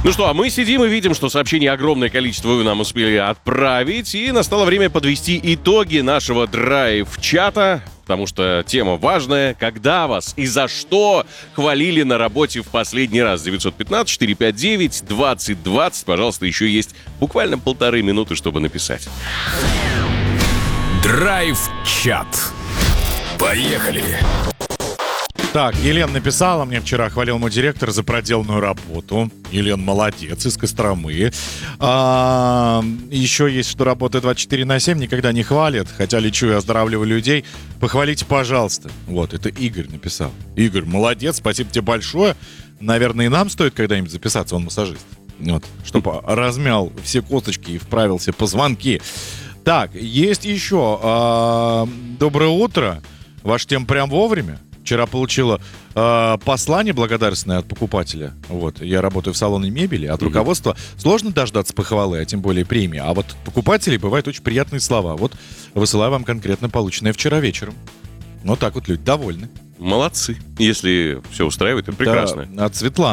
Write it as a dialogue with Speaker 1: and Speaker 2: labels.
Speaker 1: Ну что, а мы сидим и видим, что сообщений огромное количество вы нам успели отправить. И настало время подвести итоги нашего драйв-чата. Потому что тема важная. Когда вас и за что хвалили на работе в последний раз? 915-459-2020. Пожалуйста, еще есть буквально 1,5 минуты, чтобы написать.
Speaker 2: Драйв-чат. Поехали.
Speaker 3: Так, Елена написала мне вчера, хвалил мой директор за проделанную работу. Елена молодец, из Костромы. Еще есть, что работает 24/7, никогда не хвалят, хотя лечу и оздоравливаю людей. Похвалите, пожалуйста. Вот, это Игорь написал. Игорь, молодец, спасибо тебе большое. Наверное, и нам стоит когда-нибудь записаться, он массажист. Вот, чтобы размял все косточки и вправил все позвонки. Так, есть еще. Доброе утро. Ваш тем прям вовремя. Вчера получила послание благодарственное от покупателя. Вот, я работаю в салоне мебели, от руководства сложно дождаться похвалы, а тем более премии. А вот от покупателей бывают очень приятные слова. Вот, высылаю вам конкретно полученное вчера вечером. Вот так вот люди довольны.
Speaker 1: Молодцы. Если все устраивает, это прекрасно.
Speaker 3: Да, от Светланы.